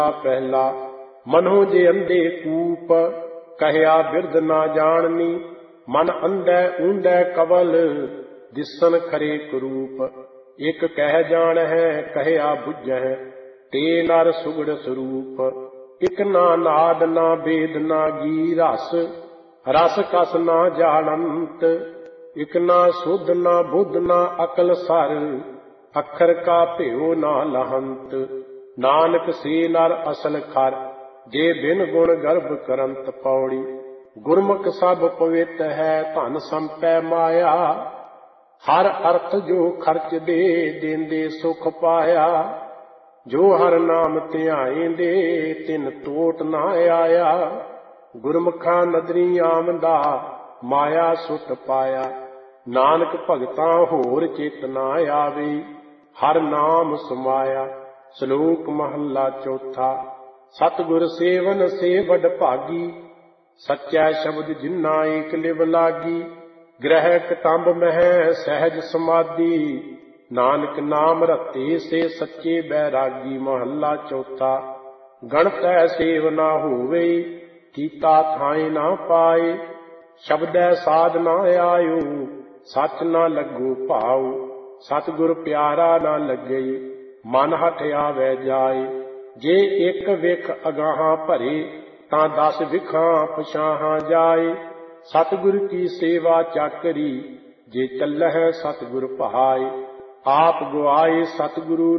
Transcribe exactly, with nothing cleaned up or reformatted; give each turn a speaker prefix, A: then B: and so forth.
A: पहला मनो जे अंधे कूप, कहया बिरद ना जाननी। मन अंधे ऊंधे कवल, दिसन खरे करूप। एक कह जान है, कहया बुझ ते नर सुगड़ स्वरूप। इक ना नाद ना बेद ना गी रस, रस कस ना जानंत। इक ना सुध ना बुध ना अकल सर, अखर का भेओ ना लहंत। नानक से नर असल खर, जे बिन गुण गर्भ करंत। पौड़ी गुरमुख सब पवित्र है, धन संपै माया। हर अर्थ जो खर्च दे, देंदे सुख पाया। जो हर नाम ध्याएंदे, तिन टोट ना आया। गुरमुखा नदरी आमदा, माया सुट पाया। नानक भगतां होर चित ना आवे, हर नाम समाया। श्लोक महला चौथा। सतगुर सेवन से वड भागी, सच्चा शब्द जिन्ना एक लिव लागी। ग्रह कटंब मह सहज समाधि, नानक नाम रते से सच्चे बैरागी। महला चौथा। गणतै सेव ना होवे, कीता थाए ना पाए। शब्दै साध ना आयो, सच ना लगो भाव। सतगुर प्यारा ना लगे, मन हठ आवे जाए। जे एक विख अगाहां भरे, तां दस विखां पछाहां जाए। सतगुर की सेवा चाकरी, जे चलह सतगुर भाए। आप गुआए सतगुरु